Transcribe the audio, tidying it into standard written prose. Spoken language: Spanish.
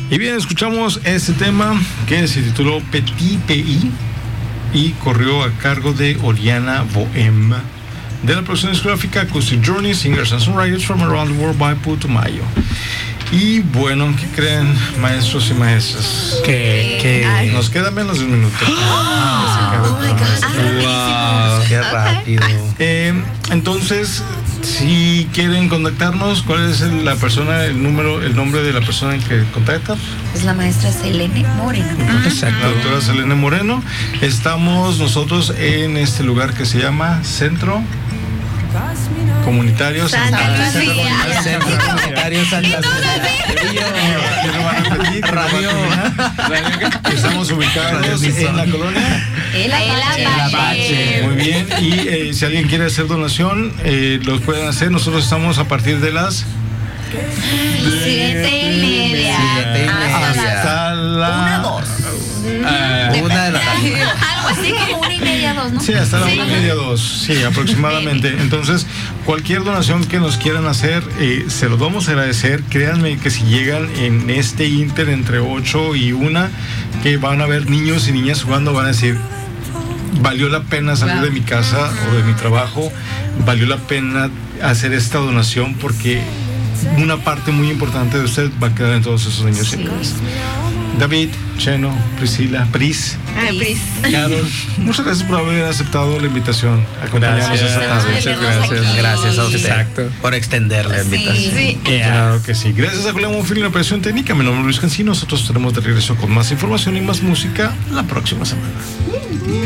Y bien, escuchamos este tema que se tituló Petit Pays y corrió a cargo de Oriana Bohem, de la producción discográfica Acoustic Journey, Singers and Songwriters from Around the World by Putumayo. Y bueno, ¿qué creen, maestros y maestras? Que nos queda menos de un minuto. Wow, qué rápido. Entonces, si quieren contactarnos, ¿cuál es el nombre de la persona en que contactan? Es la maestra Selene Moreno. Exacto. La doctora Selene Moreno. Estamos nosotros en este lugar que se llama Centro Comunitario Santa Lucía. Centro Comunitario Santa Lucía. Radio. Estamos ubicados en la colonia El Apache. Muy bien. Y si alguien quiere hacer donación, lo pueden hacer. Nosotros estamos a partir de las 7:30. hasta la 1 de la tarde. Algo así como 1:30, 2, ¿no? Sí, hasta la 1:30, 2, sí, aproximadamente. Entonces, cualquier donación que nos quieran hacer, se los vamos a agradecer. Créanme que si llegan en este inter entre 8 y 1, que van a ver niños y niñas jugando, van a decir, valió la pena salir de mi casa o de mi trabajo, valió la pena hacer esta donación, porque una parte muy importante de usted va a quedar en todos esos niños y niñas. David, Cheno, Priscila, Pris, Carol, muchas gracias por haber aceptado la invitación a acompañarnos esta tarde. Muchas gracias. Gracias a usted. Exacto. Por extender la invitación. Sí. Claro que sí. Gracias a Julián Monfil en la operación técnica. Mi nombre es Luis Cancino. Nosotros estaremos de regreso con más información y más música la próxima semana.